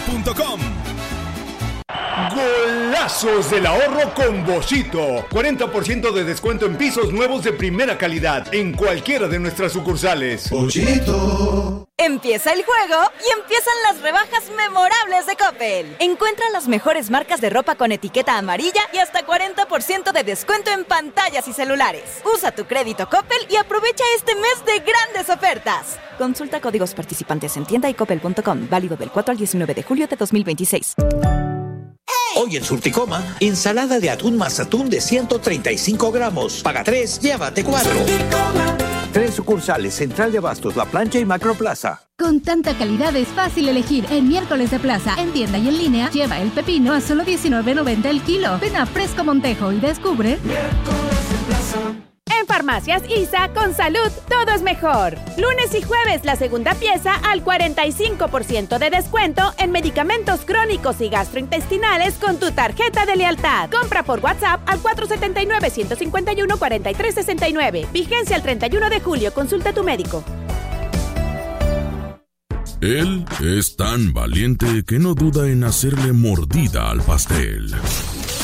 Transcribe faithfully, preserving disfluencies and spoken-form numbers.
punto com. Golazos del ahorro con Boschito. cuarenta por ciento de descuento en pisos nuevos de primera calidad en cualquiera de nuestras sucursales. Boschito. Empieza el juego y empiezan las rebajas memorables de Coppel. Encuentra las mejores marcas de ropa con etiqueta amarilla y hasta cuarenta por ciento de descuento en pantallas y celulares. Usa tu crédito Coppel y aprovecha este mes de grandes ofertas. Consulta códigos participantes en tienda y coppel punto com. Válido del cuatro al diecinueve de julio de dos mil veintiséis. Hoy en Surticoma, ensalada de atún más atún de ciento treinta y cinco gramos. Paga tres, llévate cuatro. Tres sucursales, Central de Abastos, La Plancha y Macroplaza. Con tanta calidad es fácil elegir. En Miércoles de Plaza, en tienda y en línea, lleva el pepino a solo diecinueve noventa el kilo. Ven a Fresco Montejo y descubre Miércoles de Plaza. En Farmacias I S A, con salud, todo es mejor. Lunes y jueves, la segunda pieza al cuarenta y cinco por ciento de descuento en medicamentos crónicos y gastrointestinales con tu tarjeta de lealtad. Compra por WhatsApp al cuatro siete nueve, uno cinco uno, cuatro tres seis nueve. Vigencia el treinta y uno de julio. Consulta a tu médico. Él es tan valiente que no duda en hacerle mordida al pastel.